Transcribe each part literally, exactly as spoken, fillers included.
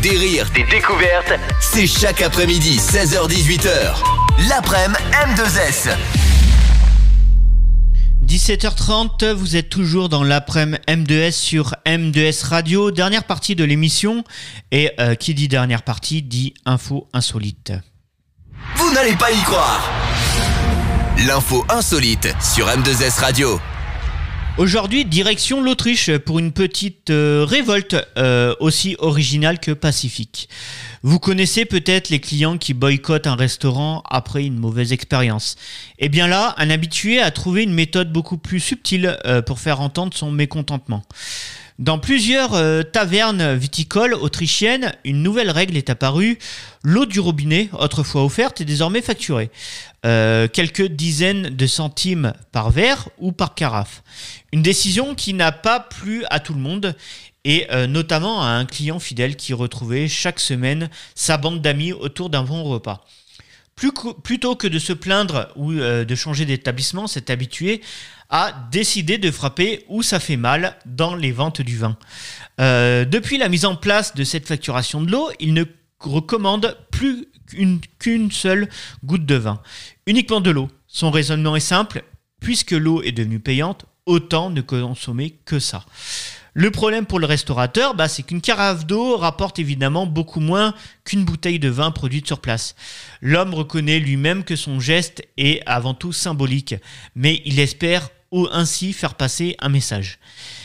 Des rires, des découvertes, c'est chaque après-midi, seize heures dix-huit heures. L'après-midi M deux S. dix-sept heures trente, vous êtes toujours dans l'après-midi M deux S sur M deux S Radio. Dernière partie de l'émission. Et euh, qui dit dernière partie dit info insolite. Vous n'allez pas y croire. L'info insolite sur M deux S Radio. Aujourd'hui, direction l'Autriche pour une petite euh, révolte euh, aussi originale que pacifique. Vous connaissez peut-être les clients qui boycottent un restaurant après une mauvaise expérience. Et bien là, un habitué a trouvé une méthode beaucoup plus subtile euh, pour faire entendre son mécontentement. Dans plusieurs euh, tavernes viticoles autrichiennes, une nouvelle règle est apparue. L'eau du robinet, autrefois offerte, est désormais facturée. Euh, quelques dizaines de centimes par verre ou par carafe. Une décision qui n'a pas plu à tout le monde et euh, notamment à un client fidèle qui retrouvait chaque semaine sa bande d'amis autour d'un bon repas. Plus co- plutôt que de se plaindre ou euh, de changer d'établissement, cet habitué a décidé de frapper où ça fait mal dans les ventes du vin. Euh, depuis la mise en place de cette facturation de l'eau, il ne recommande plus qu'une, qu'une seule goutte de vin. Uniquement de l'eau. Son raisonnement est simple, puisque l'eau est devenue payante, autant ne consommer que ça. Le problème pour le restaurateur, bah, c'est qu'une carafe d'eau rapporte évidemment beaucoup moins qu'une bouteille de vin produite sur place. L'homme reconnaît lui-même que son geste est avant tout symbolique, mais il espère ainsi faire passer un message.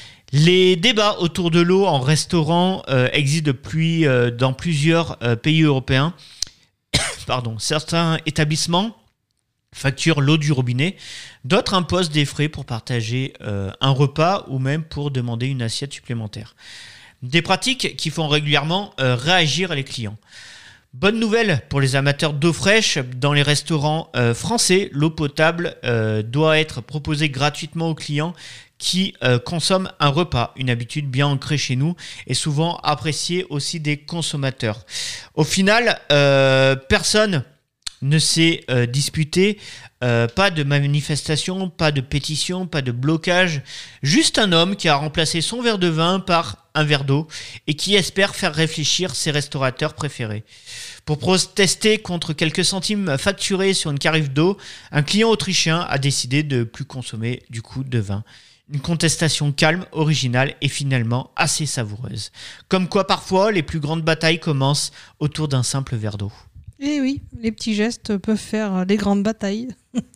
Les débats autour de l'eau en restaurant euh, existent depuis euh, dans plusieurs euh, pays européens. Pardon. Certains établissements facturent l'eau du robinet, d'autres imposent des frais pour partager euh, un repas ou même pour demander une assiette supplémentaire. Des pratiques qui font régulièrement euh, réagir les clients. Bonne nouvelle pour les amateurs d'eau fraîche, dans les restaurants euh, français, l'eau potable euh, doit être proposée gratuitement aux clients qui euh, consomment un repas, une habitude bien ancrée chez nous et souvent appréciée aussi des consommateurs. Au final, euh, personne ne s'est euh, disputé, euh, pas de manifestation, pas de pétition, pas de blocage, juste un homme qui a remplacé son verre de vin par un verre d'eau et qui espère faire réfléchir ses restaurateurs préférés. Pour protester contre quelques centimes facturés sur une carafe d'eau, un client autrichien a décidé de ne plus consommer du coup de vin. Une contestation calme, originale et finalement assez savoureuse. Comme quoi parfois les plus grandes batailles commencent autour d'un simple verre d'eau. Eh oui, les petits gestes peuvent faire les grandes batailles.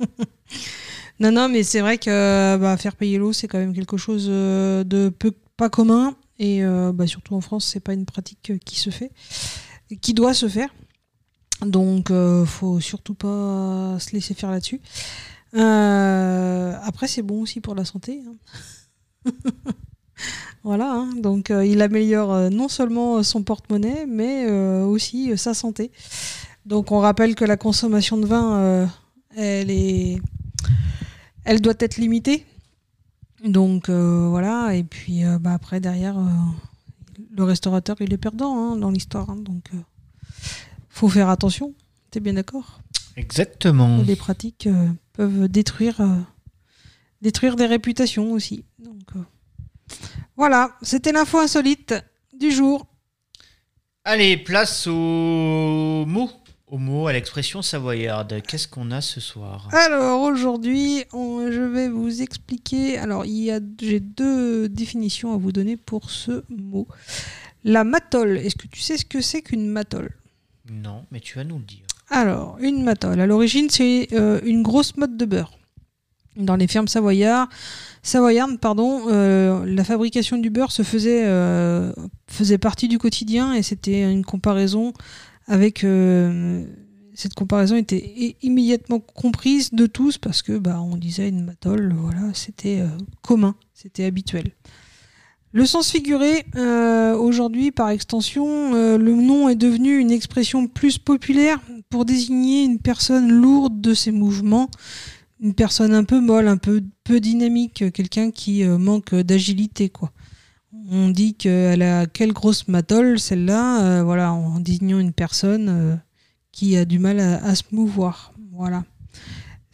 non, non, mais c'est vrai que bah, faire payer l'eau, c'est quand même quelque chose de peu, pas commun. Et euh, bah, surtout en France, c'est pas une pratique qui se fait, qui doit se faire. Donc, euh, faut surtout pas se laisser faire là-dessus. Euh, après, c'est bon aussi pour la santé. Hein. Voilà, hein. Donc euh, il améliore euh, non seulement son porte-monnaie, mais euh, aussi euh, sa santé. Donc on rappelle que la consommation de vin, euh, elle est, elle doit être limitée. Donc euh, voilà, et puis euh, bah, après derrière, euh, le restaurateur il est perdant hein, dans l'histoire. Hein. Donc euh, faut faire attention. T'es bien d'accord ? Exactement. Les pratiques euh, peuvent détruire, euh, détruire des réputations aussi. Donc euh, voilà, c'était l'info insolite du jour. Allez, place au mot, au mot, à l'expression savoyarde. Qu'est-ce qu'on a ce soir ? Alors aujourd'hui, on, je vais vous expliquer. Alors il y a, j'ai deux définitions à vous donner pour ce mot. La matole. Est-ce que tu sais ce que c'est qu'une matole ? Non, mais tu vas nous le dire. Alors, une matole. À l'origine, c'est euh, une grosse motte de beurre. Dans les fermes savoyardes, savoyardes pardon, euh, la fabrication du beurre se faisait, euh, faisait partie du quotidien et c'était une comparaison avec... Euh, cette comparaison était immédiatement comprise de tous parce que bah, on disait une matole, voilà, c'était euh, commun, c'était habituel. Le sens figuré, euh, aujourd'hui, par extension, euh, le nom est devenu une expression plus populaire pour désigner une personne lourde de ses mouvements, une personne un peu molle, un peu peu dynamique, quelqu'un qui euh, manque d'agilité, quoi. On dit qu'elle a quelle grosse matole, celle-là, euh, voilà, en désignant une personne euh, qui a du mal à, à se mouvoir, voilà.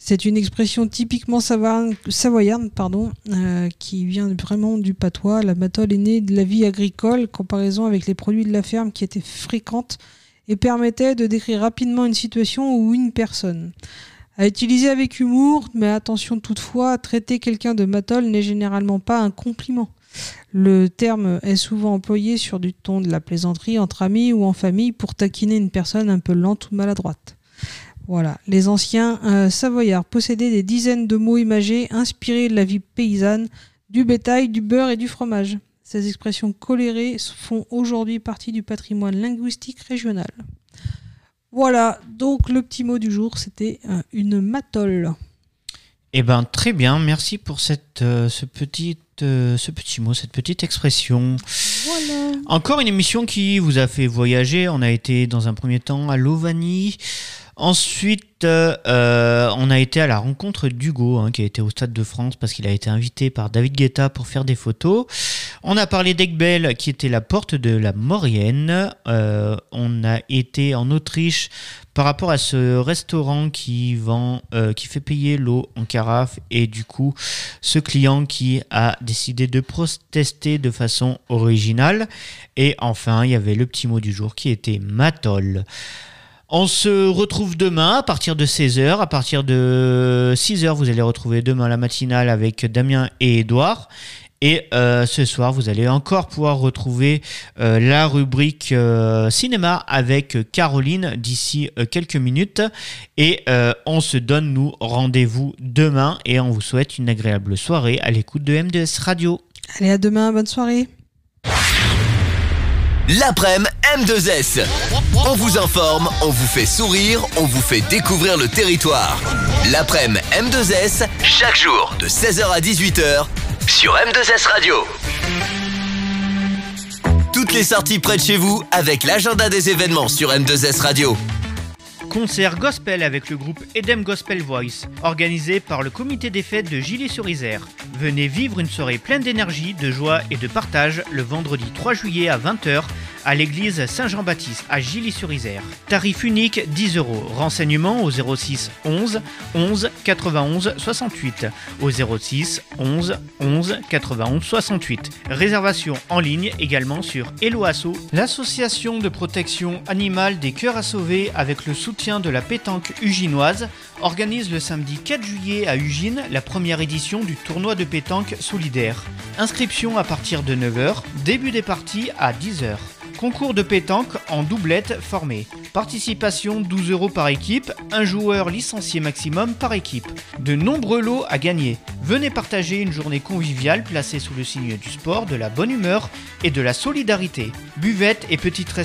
C'est une expression typiquement savoyarde, savoyarde pardon, euh, qui vient vraiment du patois. La matole est née de la vie agricole, comparaison avec les produits de la ferme qui étaient fréquentes et permettait de décrire rapidement une situation ou une personne. À utiliser avec humour, mais attention toutefois, traiter quelqu'un de matole n'est généralement pas un compliment. Le terme est souvent employé sur du ton de la plaisanterie entre amis ou en famille pour taquiner une personne un peu lente ou maladroite. Voilà, les anciens euh, savoyards possédaient des dizaines de mots imagés inspirés de la vie paysanne, du bétail, du beurre et du fromage. Ces expressions colorées font aujourd'hui partie du patrimoine linguistique régional. Voilà, donc le petit mot du jour, c'était euh, une matole. Eh ben très bien, merci pour cette, euh, ce, petit, euh, ce petit mot, cette petite expression. Voilà. Encore une émission qui vous a fait voyager. On a été dans un premier temps à Lovani. Ensuite, euh, on a été à la rencontre d'Hugo, hein, qui a été au Stade de France parce qu'il a été invité par David Guetta pour faire des photos. On a parlé d'Egbel, qui était la porte de la Maurienne. Euh, on a été en Autriche par rapport à ce restaurant qui vend, euh, qui fait payer l'eau en carafe, et du coup, ce client qui a décidé de protester de façon originale. Et enfin, il y avait le petit mot du jour qui était matole. On se retrouve demain à partir de seize heures. À partir de six heures, vous allez retrouver demain la matinale avec Damien et Édouard. Et euh, ce soir, vous allez encore pouvoir retrouver euh, la rubrique euh, cinéma avec Caroline d'ici euh, quelques minutes. Et euh, on se donne, nous, rendez-vous demain. Et on vous souhaite une agréable soirée à l'écoute de M deux S Radio. Allez, à demain, bonne soirée. L'après-midi M deux S. On vous informe, on vous fait sourire, on vous fait découvrir le territoire. L'après-midi M deux S, chaque jour de seize heures à dix-huit heures sur M deux S Radio. Toutes les sorties près de chez vous avec l'agenda des événements sur M deux S Radio. Concert gospel avec le groupe Edem Gospel Voice, organisé par le comité des fêtes de Gilly-sur-Isère. Venez vivre une soirée pleine d'énergie, de joie et de partage le vendredi trois juillet à vingt heures à l'église Saint-Jean-Baptiste à Gilly-sur-Isère. Tarif unique dix euros. Renseignements au zéro six onze onze quatre-vingt-onze soixante-huit. Au zéro six onze onze quatre-vingt-onze soixante-huit. Réservation en ligne également sur Hello Asso, l'association de protection animale des cœurs à sauver avec le soutien de la pétanque uginoise, organise le samedi quatre juillet à Ugine la première édition du tournoi de pétanque solidaire. Inscription à partir de neuf heures, début des parties à dix heures. Concours de pétanque en doublette formée. Participation douze euros par équipe, un joueur licencié maximum par équipe. De nombreux lots à gagner. Venez partager une journée conviviale placée sous le signe du sport, de la bonne humeur et de la solidarité. Buvette et petite restauration